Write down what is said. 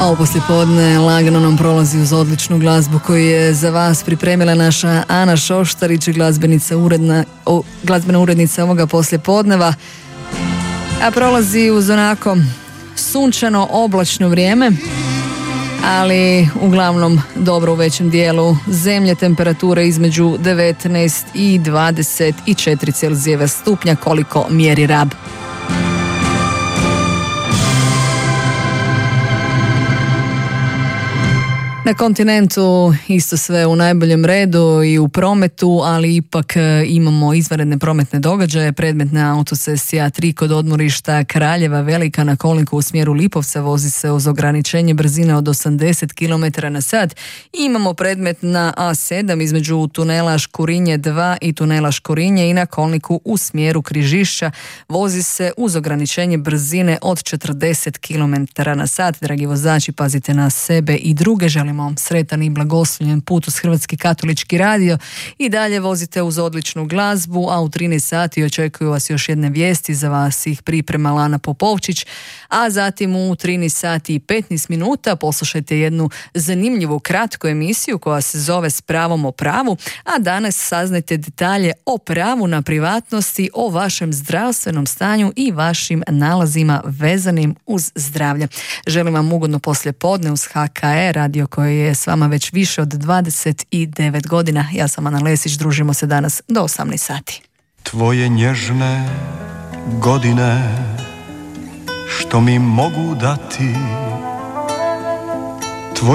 A ovo poslijepodne lagano nam prolazi uz odličnu glazbu koju je za vas pripremila naša Ana Šoštarić, glazbena urednica ovoga poslijepodneva. A prolazi uz onako sunčano oblačno vrijeme, ali uglavnom dobro u većem dijelu zemlje, temperature između 19 i 24 Celzijeva stupnja koliko mjeri Rab. Na kontinentu isto sve u najboljem redu i u prometu, ali ipak imamo izvanredne prometne događaje. Predmetna autocesta A3 kod odmorišta Kraljeva Velika na kolniku u smjeru Lipovca vozi se uz ograničenje brzine od 80 km/h. Imamo predmet na A7 između tunela Škurinje 2 i tunela Škurinje i na kolniku u smjeru Križišća vozi se uz ograničenje brzine od 40 km/h. Dragi vozači, pazite na sebe i druge. Želimo vam sretan i blagoslovljen put uz Hrvatski katolički radio i dalje vozite uz odličnu glazbu, a u 13 sati očekuju vas još jedne vijesti, za vas ih priprema Lana Popovčić, a zatim u 13 sati i 15 minuta poslušajte jednu zanimljivu kratku emisiju koja se zove S pravom o pravu, a danas saznajte detalje o pravu na privatnosti, o vašem zdravstvenom stanju i vašim nalazima vezanim uz zdravlje. Želim vam ugodno poslijepodne uz HKE, radio koji je s vama već više od 29 godina. Ja sam Ana Lesić, družimo se danas do 18 sati. Tvoje nježne godine što mi mogu dati